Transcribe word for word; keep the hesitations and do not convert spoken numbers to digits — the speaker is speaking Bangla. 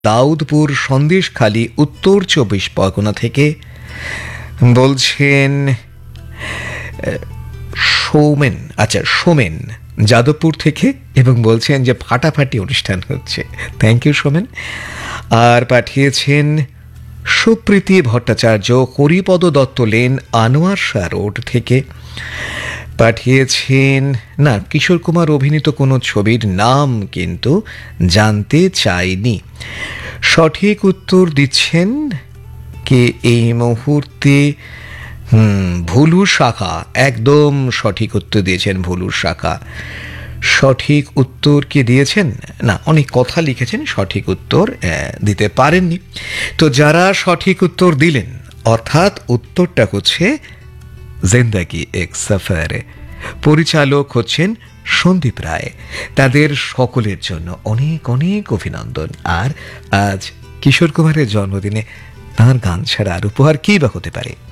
দাউদপুর সন্দেশখালী উত্তর চব্বিশ পরগনা থেকে বলছেন সৌমেন, আচ্ছা সোমেন যাদবপুর থেকে, এবং বলছেন যে ফাটাফাটি অনুষ্ঠান হচ্ছে। Thank you Somen. আর পাঠিয়েছেন সুপ্রীতি ভট্টাচার্য, হরিপদ দত্ত লেন, আনোয়ার শাহ রোড থেকে। পাঠিয়েছেন না, কিশোর কুমার অভিনীত কোনো ছবির নাম কিন্তু জানতে চাইনি। সঠিক উত্তর দিচ্ছেন কে এই মুহূর্তে? হুম ভুলু শাখা, একদম সঠিক উত্তর দিয়েছেন ভুলু শাখা। সঠিক উত্তর কি দিয়েছেন? না, অনেক কথা লিখেছেন, সঠিক উত্তর দিতে পারেননি। তো যারা সঠিক উত্তর দিলেন, অর্থাৎ উত্তরটা হচ্ছে জিন্দাগি এক সফর, পরিচালক হচ্ছেন সন্দীপ রায়, তাদের সকলের জন্য অনেক অনেক অভিনন্দন। আর আজ কিশোর কুমারের জন্মদিনে তাঁর গান ছাড়া আর উপহার কী বা হতে পারে।